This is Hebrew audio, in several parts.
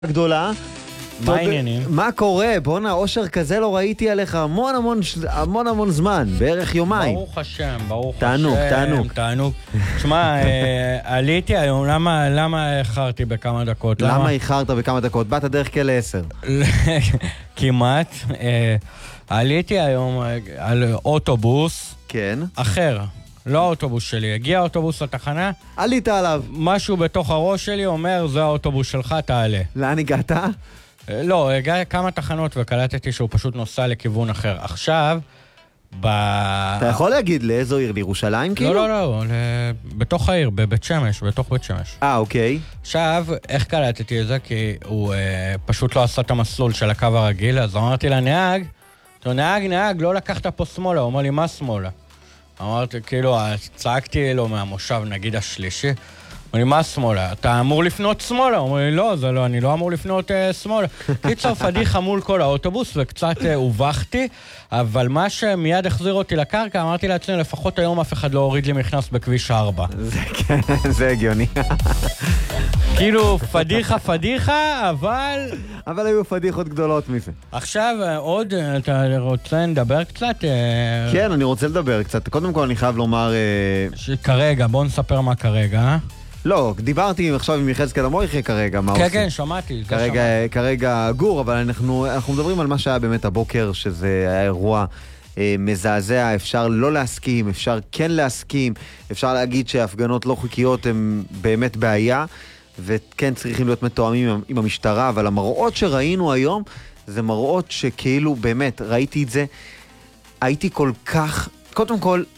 גדולה. מה העניינים? מה קורה? בונה, אושר כזה לא ראיתי עליך המון זמן, בערך יומיים. ברוך השם, ברוך תענוג, השם. תענוג. תשמע, עליתי היום, למה איחרתי בכמה דקות? למה איחרת בכמה דקות? באת דרך כלל 10. כמעט. עליתי היום על אוטובוס. כן. אחר. לא האוטובוס שלי. הגיע האוטובוס לתחנה. עלית עליו. משהו בתוך הראש שלי אומר, זה האוטובוס שלך, תעלה. לאן הגעת? לא, הגע כמה תחנות וקלטתי שהוא פשוט נוסע לכיוון אחר. עכשיו, אתה יכול להגיד לאיזו עיר? לירושלים כאילו? לא, בתוך העיר, בבית שמש, בתוך בית שמש. אוקיי. עכשיו, איך קלטתי את זה? כי הוא פשוט לא עשה את המסלול של הקו הרגיל, אז אמרתי לנהג, נהג, לא לקחת פה שמאלה. הוא אומר לי, מה שמאלה? אמרתי, כאילו, צעקתי לו מהמושב, נגיד השלישי, אמר לי, מה שמאלה? אתה אמור לפנות שמאלה? הוא אומר לי, לא, זה לא, אני לא אמור לפנות שמאלה. קיצר פדיחה מול כל האוטובוס, וקצת הובכתי, אבל מה שמיד החזיר אותי לקרקע, אמרתי לעצמי, לפחות היום אף אחד לא הוריד לי מכנס בכביש 4. זה הגיוני. כאילו, פדיחה, אבל היו פדיחות גדולות מזה. עכשיו, עוד, אתה רוצה לדבר קצת? כן, אני רוצה לדבר קצת. קודם כל, אני חייב לומר... כרגע, בוא נספר מה כרגע. לא, דיברתי עכשיו עם יחזקאל המויכה כרגע, מה עושים? כן, שמעתי. כרגע גור, אבל אנחנו מדברים על מה שהיה באמת הבוקר, שזה היה אירוע מזעזע, אפשר לא להסכים, אפשר כן להסכים, אפשר להגיד שהפגנות לא חוקיות הן באמת בעיה, וכן צריכים להיות מתואמים עם המשטרה, אבל המראות שראינו היום, זה מראות שכאילו באמת, ראיתי את זה, הייתי כל כך, קודם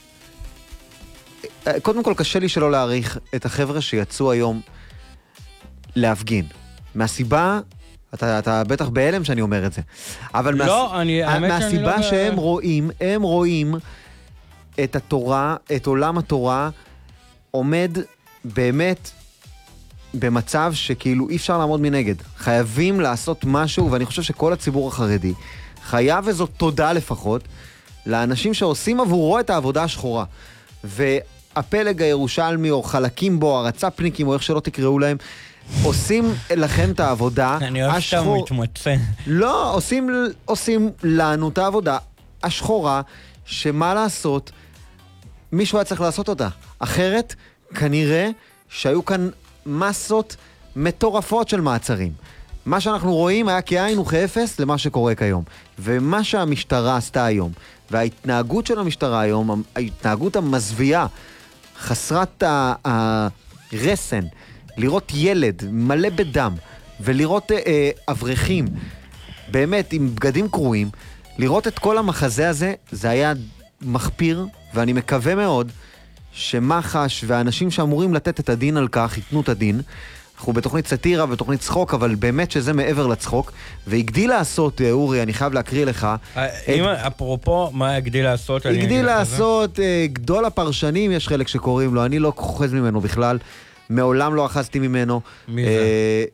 כל קשה לי שלא להעריך את החבר'ה שיצאו היום להפגין. מהסיבה, אתה בטח בהלם שאני אומר את זה, אבל מהסיבה שהם רואים את התורה, את עולם התורה, עומד באמת במצב שכאילו אי אפשר לעמוד מנגד. חייבים לעשות משהו, ואני חושב שכל הציבור החרדי חייב וזאת תודה לפחות לאנשים שעושים עבורו את העבודה השחורה. והפלג הירושלמי או חלקים בו, הרצפניקים או איך שלא תקראו להם, עושים לכם את העבודה אני אוהב שאתה מתמצא. לא, עושים לנו את העבודה השחורה, שמה לעשות, מישהו היה צריך לעשות אותה. אחרת, כנראה שהיו כאן מסות מטורפות של מעצרים. מה שאנחנו רואים היה כאין וכאפס למה שקורה כיום. ומה שהמשטרה עשתה היום, וההתנהגות של המשטרה היום, ההתנהגות המזוויעה, חסרת הרסן, לראות ילד מלא בדם, ולראות אברכים, באמת עם בגדים קרועים, לראות את כל המחזה הזה, זה היה מחפיר, ואני מקווה מאוד שמח"ש והאנשים שאמורים לתת את הדין על כך, ייתנו את הדין. אנחנו בתוכנית סטירה ותוכנית צחוק, אבל באמת שזה מעבר לצחוק, והגדיל לעשות, אורי, אני חייב להקריא לך. אפרופו, מה הגדיל לעשות? הגדיל לעשות גדול הפרשנים, יש חלק שקוראים לו, אני לא חוכז ממנו בכלל, מעולם לא אחזתי ממנו. מי זה?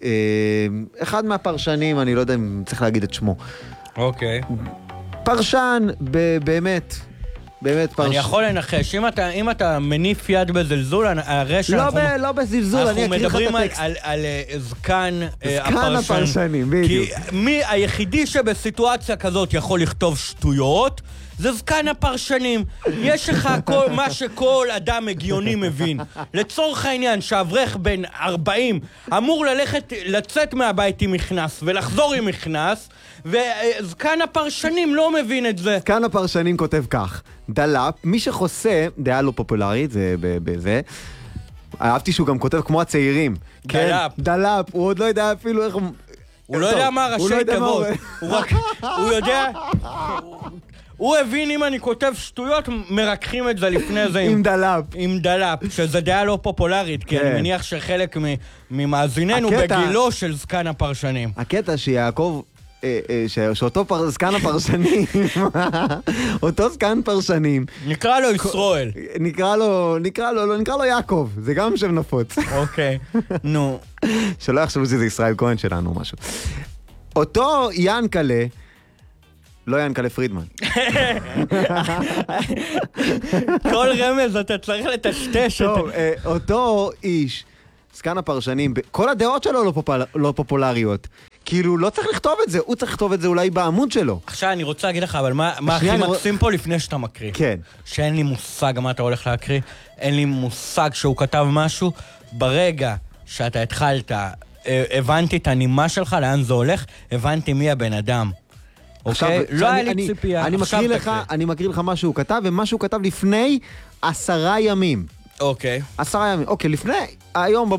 אחד מהפרשנים, אני לא יודע אם צריך להגיד את שמו. אוקיי. פרשן, באמת פרשן. אני יכול לנחש, אם אתה מניף יד בזלזול, הרי שאנחנו... לא בזלזול, אני אקריא לך את הטקסט. אנחנו מדברים על זקן הפרשנים, בדיוק. כי היחידי שבסיטואציה כזאת יכול לכתוב שטויות, זה זקן הפרשנים. יש לך מה שכל אדם הגיוני מבין. לצורך העניין, שאברך בן 40 אמור לצאת מהבית עם מכנס ולחזור עם מכנס, וזקן הפרשנים לא מבין את זה. זקן הפרשנים כותב כך: דלאפ, מי שחוסה, דעה לא פופולרית, זה בזה. אהבתי שהוא גם כותב כמו הצעירים. דלאפ. דלאפ, הוא עוד לא יודע אפילו איך... הוא לא יודע מה ראשי תיבות. הוא יודע... הוא הבין אם אני כותב שטויות, מרככים את זה לפני זה עם דלאפ, שזה דעה לא פופולרית, כי אני מניח שחלק ממאזיננו בגילו של זקן הפרשנים. הקטע שיעקב, שאותו זקן הפרשנים, אותו זקן פרשנים, נקרא לו ישראל. נקרא לו יעקב, זה גם שם נפוץ. אוקיי, נו. שלא יחשבו שזה ישראל כהן שלנו או משהו. אותו ינקלה, לא ינקלה פרידמן. כל רמז אתה צריך לטשטש. טוב, אותו איש זקן הפרשנים, כל הדעות שלו לא פופולריות. כאילו, לא צריך לכתוב את זה, הוא צריך לכתוב את זה אולי בעמוד שלו. עכשיו אני רוצה להגיד לך, אבל מה הכי מקסים פה לפני שאתה מקריא? כן. שאין לי מושג מה אתה הולך להקריא, אין לי מושג שהוא כתב משהו, ברגע שאתה התחלת, הבנתי את הנימה שלך, לאן זה הולך, הבנתי מי הבן אדם. אוקיי? לא היה לי ציפייה. אני מקריא לך מה שהוא כתב, ומה שהוא כתב לפני 10 ימים. אוקיי. 10 ימים. אוקיי, לפני, היום